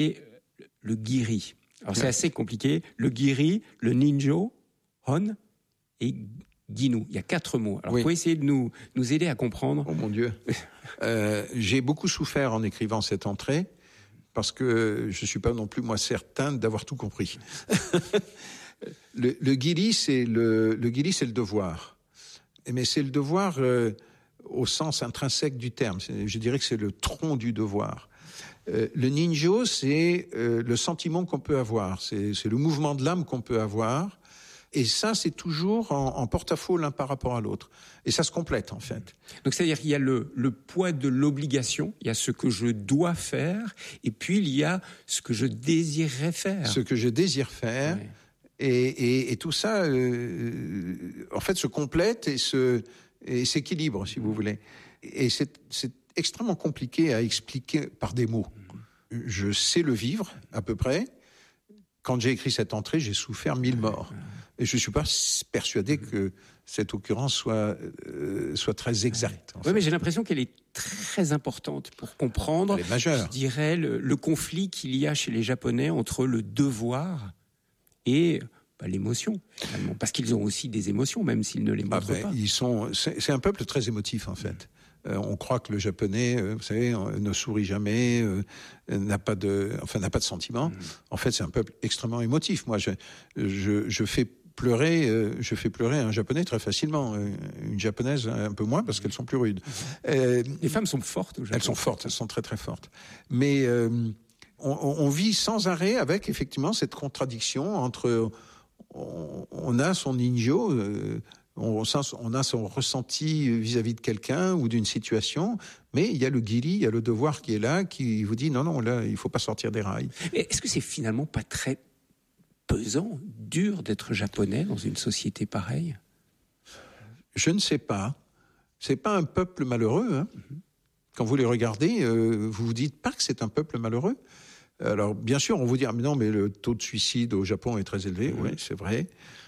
Et le giri. Alors c'est assez compliqué. Le giri, le ninjo, hon et ginu. Il y a 4 mots. Alors vous pouvez essayer de nous aider à comprendre. Oh mon Dieu. J'ai beaucoup souffert en écrivant cette entrée parce que je suis pas non plus moi certain d'avoir tout compris. Le giri, c'est le devoir. Mais c'est le devoir au sens intrinsèque du terme. Je dirais que c'est le tronc du devoir. Le ninjo, c'est le sentiment qu'on peut avoir. C'est le mouvement de l'âme qu'on peut avoir. Et ça, c'est toujours en porte-à-faux l'un par rapport à l'autre. Et ça se complète, en fait. Donc, c'est-à-dire qu'il y a le poids de l'obligation, il y a ce que je dois faire, et puis il y a ce que je désirerais faire. Ce que je désire faire. Ouais. Et tout ça, en fait, se complète et s'équilibre, si vous voulez. Et c'est extrêmement compliqué à expliquer par des mots. Je sais le vivre, à peu près. Quand j'ai écrit cette entrée, j'ai souffert 1000 morts. Et je suis pas persuadé que cette occurrence soit très exacte. Oui, mais j'ai l'impression qu'elle est très importante pour comprendre, elle est majeure. Je dirais, le conflit qu'il y a chez les Japonais entre le devoir et l'émotion, finalement. Parce qu'ils ont aussi des émotions, même s'ils ne les montrent pas. C'est un peuple très émotif, en fait. On croit que le Japonais, vous savez, ne sourit jamais, n'a pas de sentiments. En fait, c'est un peuple extrêmement émotif. Moi, je fais pleurer un Japonais très facilement. Une Japonaise un peu moins parce qu'elles sont plus rudes. Les femmes sont fortes au Japon. Elles sont fortes, elles sont très très fortes. Mais on vit sans arrêt avec effectivement cette contradiction entre on a son ninjo. On a son ressenti vis-à-vis de quelqu'un ou d'une situation, mais il y a le giri, il y a le devoir qui est là, qui vous dit non, là, il faut pas sortir des rails. Mais est-ce que c'est finalement pas très pesant, dur d'être japonais dans une société pareille ? Je ne sais pas. C'est pas un peuple malheureux, hein. Quand vous les regardez, vous vous dites pas que c'est un peuple malheureux. Alors, bien sûr, on vous dit, mais le taux de suicide au Japon est très élevé, oui, c'est vrai.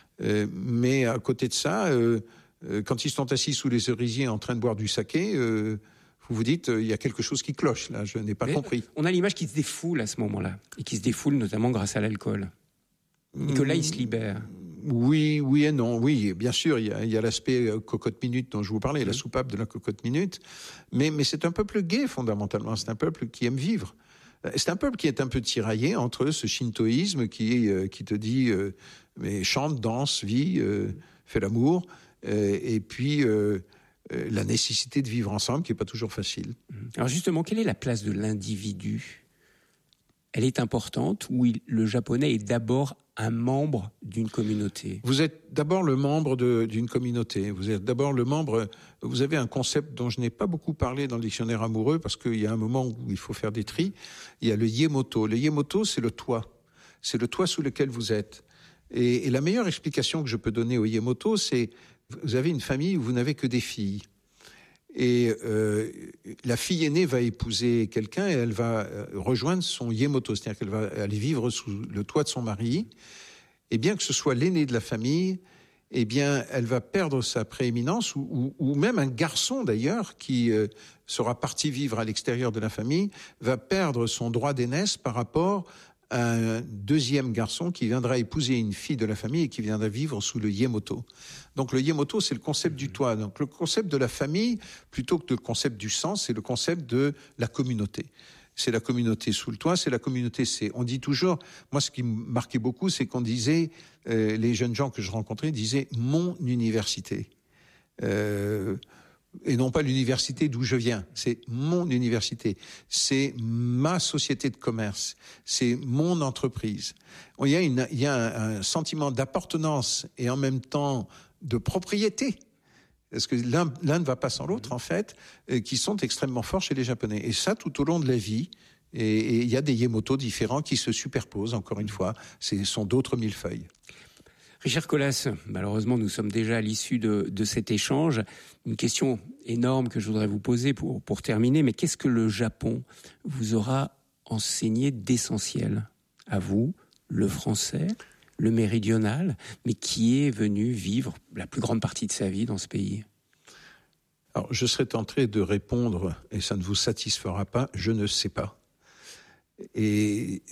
Mais à côté de ça, quand ils sont assis sous les cerisiers en train de boire du saké, vous vous dites, il y a quelque chose qui cloche, là, je n'ai pas compris. On a l'image qui se défoule à ce moment-là, et qui se défoule notamment grâce à l'alcool. Et que là, il se libère. Oui et non. Oui, bien sûr, il y a l'aspect cocotte minute dont je vous parlais, la soupape de la cocotte minute. Mais c'est un peuple gai, fondamentalement. C'est un peuple qui aime vivre. C'est un peuple qui est un peu tiraillé entre ce shintoïsme qui te dit mais chante, danse, vis, fais l'amour, et puis la nécessité de vivre ensemble qui est pas toujours facile. Alors justement, quelle est la place de l'individu ? Elle est importante ou le japonais est d'abord un membre d'une communauté ? Vous êtes d'abord le membre d'une communauté. Vous êtes d'abord le membre. Vous avez un concept dont je n'ai pas beaucoup parlé dans le dictionnaire amoureux parce qu'il y a un moment où il faut faire des tris. Il y a le iemoto. Le iemoto, c'est le toit. C'est le toit sous lequel vous êtes. Et la meilleure explication que je peux donner au iemoto, c'est vous avez une famille où vous n'avez que des filles. Et la fille aînée va épouser quelqu'un et elle va rejoindre son iemoto, c'est-à-dire qu'elle va aller vivre sous le toit de son mari. Et bien que ce soit l'aîné de la famille, eh bien, elle va perdre sa prééminence, ou même un garçon d'ailleurs qui sera parti vivre à l'extérieur de la famille va perdre son droit d'aînesse par rapport à un deuxième garçon qui viendra épouser une fille de la famille et qui viendra vivre sous le iemoto. Donc le iemoto, c'est le concept du toit. Donc le concept de la famille, plutôt que le concept du sang, c'est le concept de la communauté. C'est la communauté sous le toit, c'est la communauté. On dit toujours, moi ce qui me marquait beaucoup, c'est qu'on disait, les jeunes gens que je rencontrais disaient « mon université ». Et non pas l'université d'où je viens, c'est mon université, c'est ma société de commerce, c'est mon entreprise. Il y a un sentiment d'appartenance et en même temps de propriété, parce que l'un ne va pas sans l'autre en fait, qui sont extrêmement forts chez les Japonais. Et ça tout au long de la vie. Et il y a des iemoto différents qui se superposent, encore une fois, ce sont d'autres millefeuilles. Richard Colas, malheureusement, nous sommes déjà à l'issue de cet échange. Une question énorme que je voudrais vous poser pour terminer, mais qu'est-ce que le Japon vous aura enseigné d'essentiel à vous, le français, le méridional, mais qui est venu vivre la plus grande partie de sa vie dans ce pays ? Alors, je serais tenté de répondre, et ça ne vous satisfera pas, je ne sais pas. Et